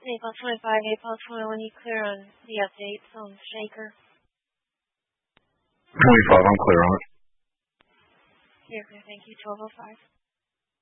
April 25, April 21, you clear on the updates on Shaker? 25, I'm clear on it. Here, thank you, 1205.